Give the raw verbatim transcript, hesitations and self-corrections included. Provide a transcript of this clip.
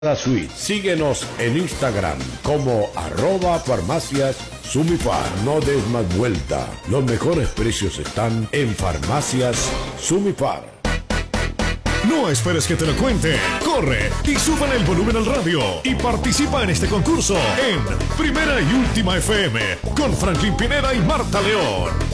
Suite. Síguenos en Instagram como arroba farmacias Sumifar. No des más vuelta. Los mejores precios están en Farmacias Sumifar. No esperes que te lo cuente. Corre y súbale el volumen al radio y participa en este concurso en Primera y Última F M con Franklin Pineda y Marta León.